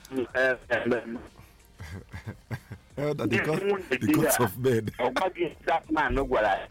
Elder, the gods of bed. That man, no what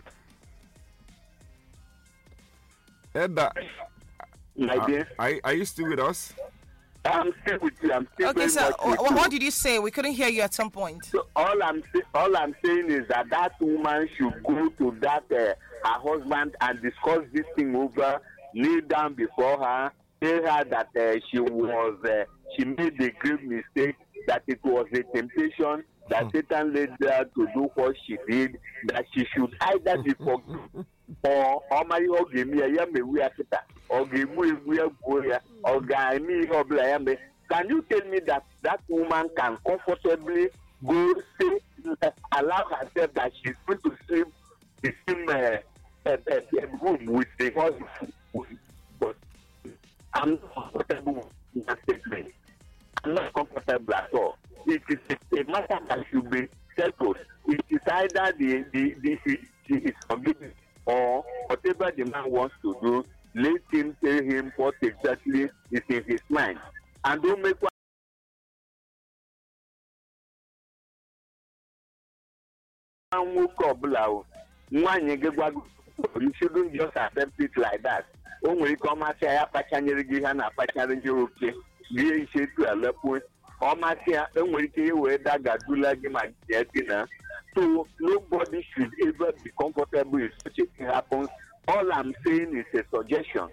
Elder, my dear. are you still with us? I'm still with you. I'm still Okay, very so much with you. what did you say? We couldn't hear you at some point. So all I'm saying is that woman should go to that her husband and discuss this thing over, kneel down before her, tell her that she made a grave mistake, that it was a temptation, that Satan led her to do what she did, that she should either be forgiven or my me or give me or can you tell me that woman can comfortably go say allow herself that she's going to sleep the same room with the husband? But I'm not comfortable with that statement. I'm not comfortable at all. It is a matter that should be settled. It is either she is forgiven or whatever the man wants to do, let him tell him what exactly is in his mind. And don't make one move up. You shouldn't just accept it like that. When we come and say, I patch you okay. You should to a level. When we say, where that Gadula Gimatina. So nobody should ever be comfortable if such a thing happens. All I'm saying is a suggestion.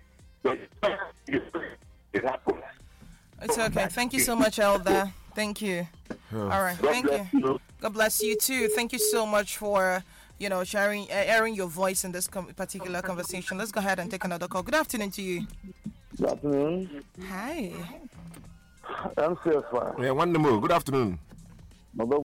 It happens. It's okay. Thank you so much, Elder. Thank you. All right. Thank you. God bless you too. Thank you so much for sharing, airing your voice in this particular conversation. Let's go ahead and take another call. Good afternoon to you. Good afternoon. Hi. I'm Sir. Yeah, one more. Good afternoon.